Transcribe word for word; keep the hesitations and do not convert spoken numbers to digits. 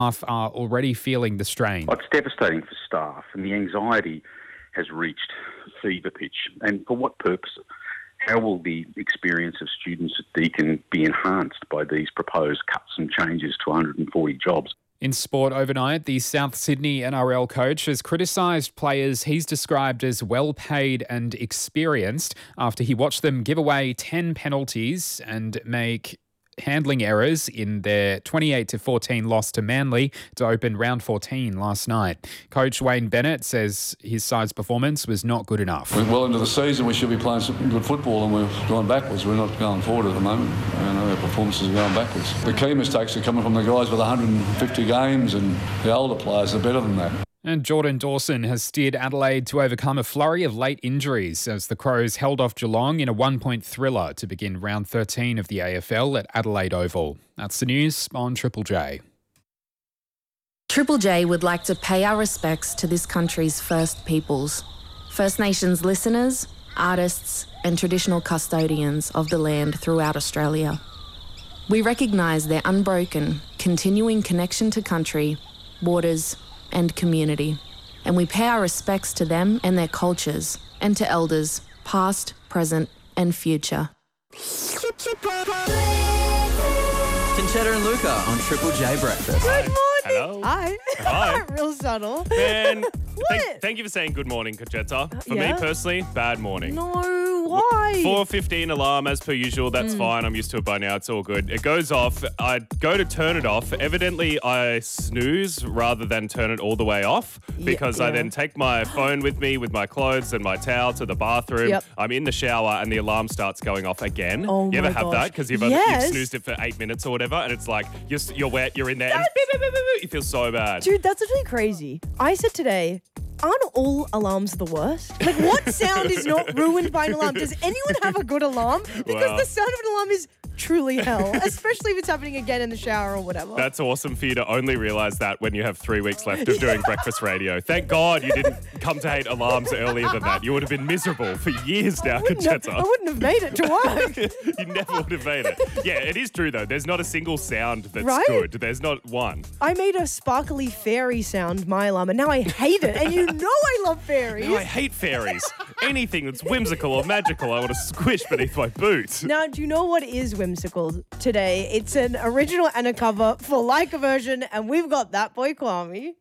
Staff are already feeling the strain. It's devastating for staff, and the anxiety has reached fever pitch. And for what purpose? How will the experience of students at Deakin be enhanced by these proposed cuts and changes to one hundred forty jobs? In sport overnight, the South Sydney N R L coach has criticised players he's described as well-paid and experienced after he watched them give away ten penalties and make handling errors in their twenty-eight to fourteen loss to Manly to open round fourteen last night. Coach Wayne Bennett says his side's performance was not good enough. We're well into the season. We should be playing some good football, and we're going backwards. We're not going forward at the moment. You know, our performances are going backwards. The key mistakes are coming from the guys with one hundred fifty games, and the older players are better than that. And Jordan Dawson has steered Adelaide to overcome a flurry of late injuries as the Crows held off Geelong in a one-point thriller to begin round thirteen of the A F L at Adelaide Oval. That's the news on Triple J. Triple J would like to pay our respects to this country's First Peoples, First Nations listeners, artists and traditional custodians of the land throughout Australia. We recognise their unbroken, continuing connection to country, waters and community, and we pay our respects to them and their cultures, and to elders past, present and future. Conchetta and Luca on Triple J Breakfast. Good morning. Hello. Hi. Hi. Real subtle. Man, What? thank, thank you for saying good morning, Conchetta. For yeah? me personally, bad morning. No, why? four fifteen alarm as per usual. That's fine. I'm used to it by now. It's all good. It goes off. I go to turn it off. Evidently, I snooze rather than turn it all the way off because yeah. I then take my phone with me with my clothes and my towel to the bathroom. Yep. I'm in the shower and the alarm starts going off again. Oh you ever my have gosh. that? Because you've, Yes. you've snoozed it for eight minutes or whatever and it's like you're, you're wet, you're in there. And you feel so bad. Dude, that's actually crazy. I said today, aren't all alarms the worst? Like, what sound is not ruined by an alarm? Does anyone have a good alarm? Because Well. the sound of an alarm is truly hell, especially if it's happening again in the shower or whatever. That's awesome for you to only realise that when you have three weeks left of doing breakfast radio. Thank God you didn't come to hate alarms earlier than that. You would have been miserable for years now, I wouldn't have- Conchetta. I wouldn't have made it to work. You never would have made it. Yeah, it is true though. There's not a single sound that's Right? good. There's not one. I made a sparkly fairy sound, my alarm, and now I hate it. And you know I love fairies. No, I hate fairies. Anything that's whimsical or magical, I want to squish beneath my boot. Now, do you know what is whimsical today? It's an original and a cover for Like a Version, and we've got that boy Kwame.